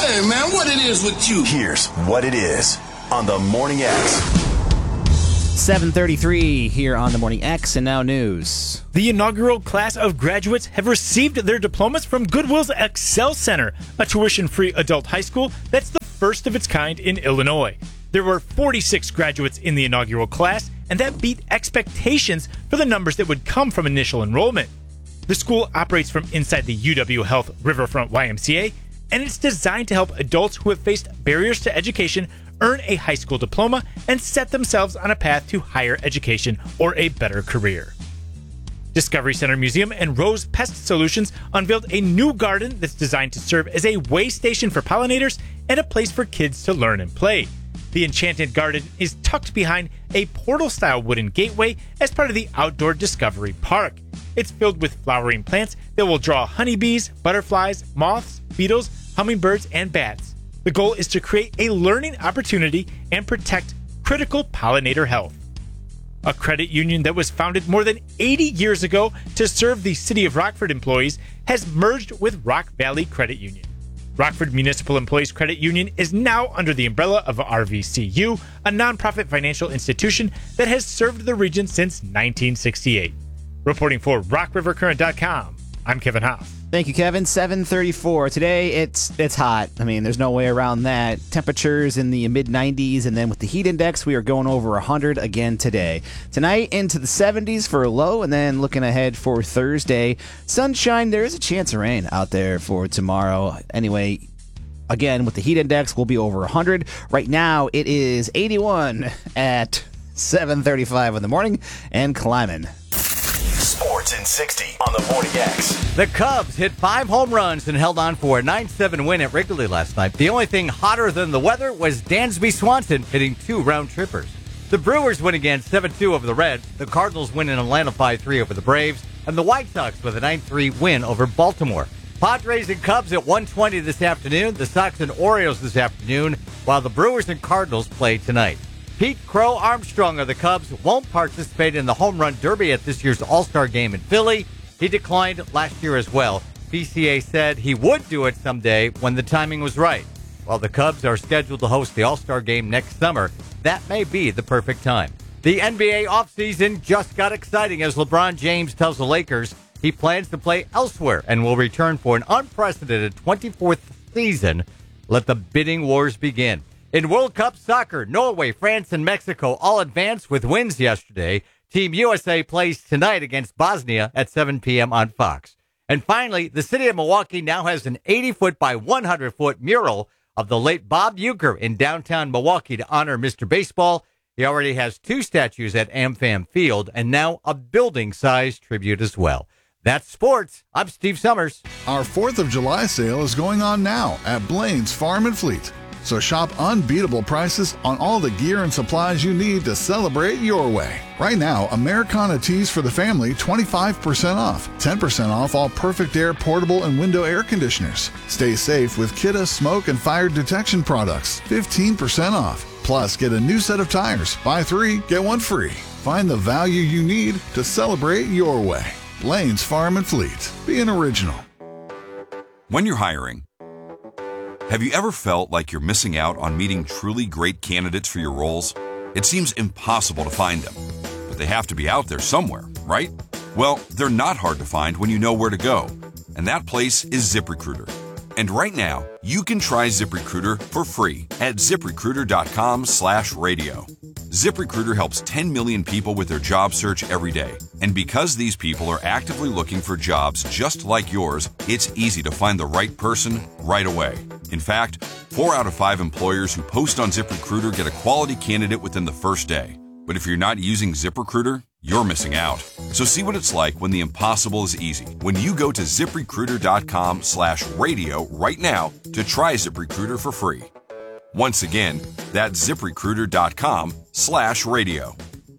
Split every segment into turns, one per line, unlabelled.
Hey, man, what it is with you?
Here's what it is on the Morning X.
7:33 here on the Morning X, and now news.
The inaugural class of graduates have received their diplomas from Goodwill's Excel Center, a tuition-free adult high school that's the first of its kind in Illinois. There were 46 graduates in the inaugural class, and that beat expectations for the numbers that would come from initial enrollment. The school operates from inside the UW Health Riverfront YMCA, and it's designed to help adults who have faced barriers to education earn a high school diploma and set themselves on a path to higher education or a better career. Discovery Center Museum and Rose Pest Solutions unveiled a new garden that's designed to serve as a way station for pollinators and a place for kids to learn and play. The Enchanted Garden is tucked behind a portal-style wooden gateway as part of the Outdoor Discovery Park. It's filled with flowering plants that will draw honeybees, butterflies, moths, beetles, hummingbirds, and bats. The goal is to create a learning opportunity and protect critical pollinator health. A credit union that was founded more than 80 years ago to serve the City of Rockford employees has merged with Rock Valley Credit Union. Rockford Municipal Employees Credit Union is now under the umbrella of RVCU, a nonprofit financial institution that has served the region since 1968. Reporting for RockRiverCurrent.com, I'm Kevin Hoff.
Thank you, Kevin. 7:34. Today, it's hot. I mean, there's no way around that. Temperatures in the mid-90s, and then with the heat index, we are going over 100 again today. Tonight, into the 70s for a low, and then looking ahead for Thursday, sunshine. There is a chance of rain out there for tomorrow. Anyway, again, with the heat index, we'll be over 100. Right now, it is 81 at 7:35 in the morning and climbing.
Sports in 60 on the Morning X.
The Cubs hit 5 home runs and held on for a 9-7 win at Wrigley last night. The only thing hotter than the weather was Dansby Swanson hitting 2 round trippers. The Brewers win again 7-2 over the Reds. The Cardinals win in Atlanta 5-3 over the Braves. And the White Sox with a 9-3 win over Baltimore. Padres and Cubs at 1:20 this afternoon. The Sox and Orioles this afternoon, while the Brewers and Cardinals play tonight. Pete Crow Armstrong of the Cubs won't participate in the Home Run Derby at this year's All-Star Game in Philly. He declined last year as well. PCA said he would do it someday when the timing was right. While the Cubs are scheduled to host the All-Star Game next summer, that may be the perfect time. The NBA offseason just got exciting as LeBron James tells the Lakers he plans to play elsewhere and will return for an unprecedented 24th season. Let the bidding wars begin. In World Cup soccer, Norway, France, and Mexico all advanced with wins yesterday. Team USA plays tonight against Bosnia at 7 p.m. on Fox. And finally, the city of Milwaukee now has an 80-foot by 100-foot mural of the late Bob Uecker in downtown Milwaukee to honor Mr. Baseball. He already has 2 statues at AmFam Field and now a building-sized tribute as well. That's sports. I'm Steve Summers.
Our 4th of July sale is going on now at Blaine's Farm and Fleet. So shop unbeatable prices on all the gear and supplies you need to celebrate your way. Right now, Americana tees for the family, 25% off. 10% off all Perfect Air portable and window air conditioners. Stay safe with Kidde smoke and fire detection products, 15% off. Plus, get a new set of tires. Buy 3, get 1 free. Find the value you need to celebrate your way. Blaine's Farm and Fleet. Be an original.
When you're hiring, have you ever felt like you're missing out on meeting truly great candidates for your roles? It seems impossible to find them, but they have to be out there somewhere, right? Well, they're not hard to find when you know where to go, and that place is ZipRecruiter. And right now, you can try ZipRecruiter for free at ZipRecruiter.com/radio. ZipRecruiter helps 10 million people with their job search every day. And because these people are actively looking for jobs just like yours, it's easy to find the right person right away. In fact, 4 out of 5 employers who post on ZipRecruiter get a quality candidate within the first day. But if you're not using ZipRecruiter, you're missing out. So see what it's like when the impossible is easy. When you go to ZipRecruiter.com/radio right now to try ZipRecruiter for free. Once again, that's ZipRecruiter.com/radio.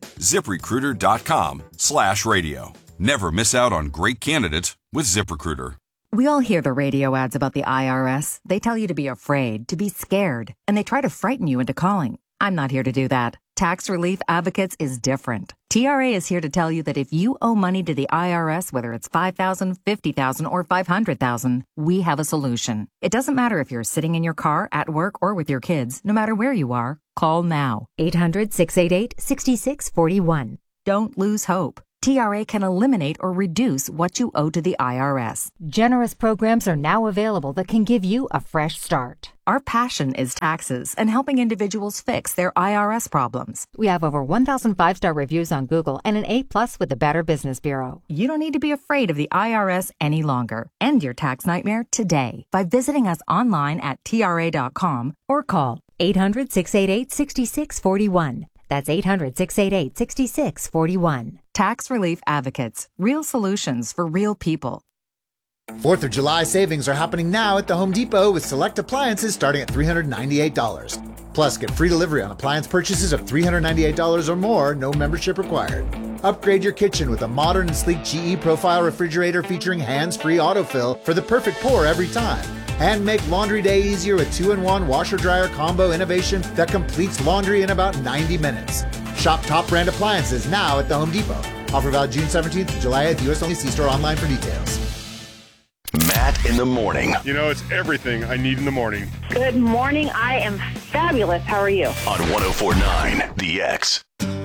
ZipRecruiter.com/radio. Never miss out on great candidates with ZipRecruiter.
We all hear the radio ads about the IRS. They tell you to be afraid, to be scared, and they try to frighten you into calling. I'm not here to do that. Tax Relief Advocates is different. TRA is here to tell you that if you owe money to the IRS, whether it's $5,000, $50,000, or $500,000, we have a solution. It doesn't matter if you're sitting in your car, at work, or with your kids. No matter where you are, call now.
800-688-6641.
Don't lose hope. TRA can eliminate or reduce what you owe to the IRS.
Generous programs are now available that can give you a fresh start.
Our passion is taxes and helping individuals fix their IRS problems.
We have over 1,000 5-star reviews on Google and an A+ with the Better Business Bureau.
You don't need to be afraid of the IRS any longer. End your tax nightmare today by visiting us online at TRA.com
or call 800-688-6641. That's 800-688-6641.
Tax Relief Advocates. Real solutions for real people.
4th of July savings are happening now at the Home Depot with select appliances starting at $398. Plus, get free delivery on appliance purchases of $398 or more, no membership required. Upgrade your kitchen with a modern and sleek GE Profile refrigerator featuring hands-free autofill for the perfect pour every time. And make laundry day easier with 2-in-1 washer-dryer combo innovation that completes laundry in about 90 minutes. Shop top brand appliances now at the Home Depot. Offer valid June 17th to July 8th. U.S. only. See store online for details.
Matt in the morning.
You know, it's everything I need in the morning.
Good morning. I am fabulous. How are you?
On 104.9 The X.